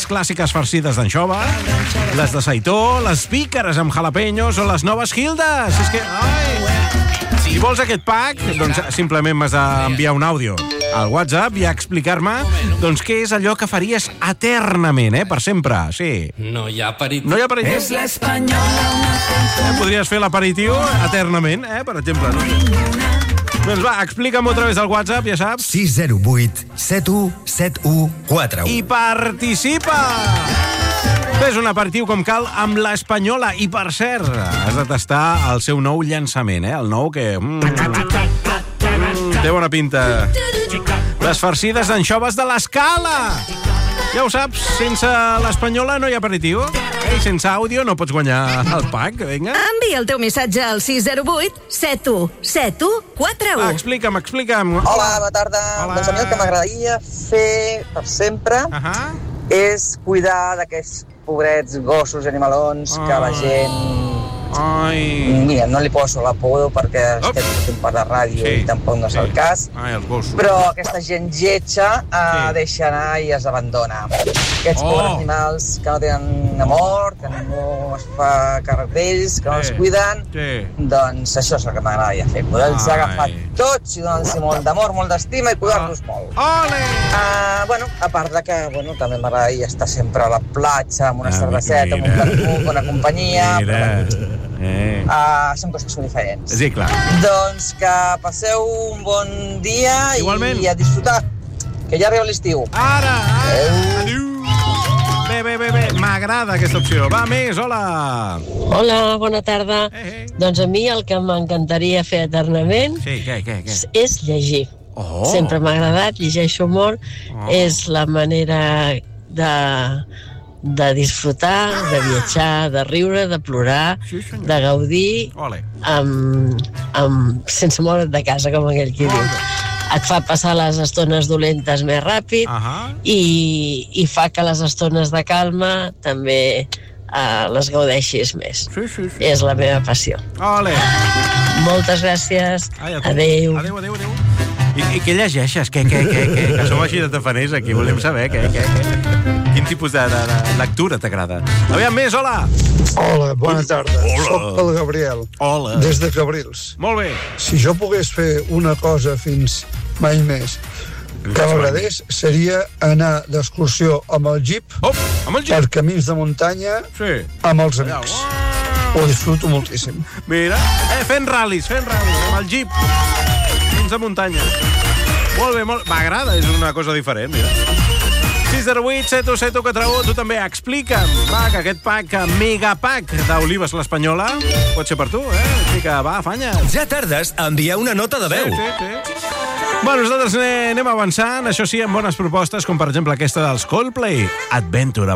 les clàssiques farcides d'anxova, les de seitó, les pícares amb jalapeños o les noves Hildes. És que... Si vols aquest pack, doncs simplement m'has d'enviar un àudio al WhatsApp i a explicar-me doncs què és allò que faries eternament, per sempre, sí. No hi ha aperitiu. No hi ha aperitiu. És l'espanyola. Podries fer l'aperitiu eternament, per exemple. No? Doncs va, explica'm-ho a través del WhatsApp, ja saps. 608 71 71 41. I participa! Fes un aperitiu com cal amb l'Espanyola. I, per cert, has de tastar el seu nou llançament, el nou que... té bona pinta. Les farcides d'anxoves de l'Escala. Ja ho saps, sense l'Espanyola no hi ha aperitiu. I sense àudio no pots guanyar el pack, vinga. Envia el teu missatge al 608 71 71 41. Explica'm. Hola, bona tarda. Hola. Doncs a mi el que m'agradaria fer per sempre és cuidar d'aquests pobrets gossos i animalons que la gent... Mira, no li poso l'apodo perquè estem fent part de ràdio i tampoc no és el cas. Els gossos. Però aquesta gent lletja deixa anar i es abandona. Aquests pobres animals que no tenen amor, que ningú es fa càrrec d'ells, que no els cuiden, doncs això és el que m'agradaria fer. Poder-los agafar tots i donar-los molt d'amor, molt d'estima i cuidar-los molt. Bueno, a part de que també m'agradaria estar sempre a la platja amb una cerveseta, amb un vermut, una companyia... són coses que són diferents. Sí, clar. Doncs que passeu un bon dia i a disfrutar, que ja arriba l'estiu. Ara! Adéu! Bé, m'agrada aquesta opció. Va, més, hola! Hola, bona tarda. Doncs a mi el que m'encantaria fer eternament és llegir. Sempre m'ha agradat, llegeixo molt. És la manera de disfrutar, de viatjar, de riure, de plorar, de gaudir, sense moure't de casa, com aquell qui diu. Et fa passar les estones dolentes més ràpid i fa que les estones de calma també les gaudeixis més. És la meva passió. Moltes gràcies. Adéu. Adéu. I què llegeixes? Que som així de tafaners aquí, volem saber quin tipus de lectura t'agrada. Aviam més, hola! Hola, bona tarda. Soc el Gabriel. Hola. Des de Cabrils. Molt bé. Si jo pogués fer una cosa fins mai més que m'agradés, seria anar d'excursió amb el jeep per camins de muntanya amb els amics. Ho disfruto moltíssim. Mira, fent ral·lis amb el jeep fins a muntanya. Molt bé, m'agrada, és una cosa diferent, mira. 608 71 71 tu també explica'm, que aquest pack, megapack d'olives l'Espanyola, pot ser per tu, Així que va, afanya. Ja tardes a enviar una nota de veu. Sí. Bueno, nosaltres anem avançant, això sí, amb bones propostes, com per exemple aquesta dels Coldplay, Adventure of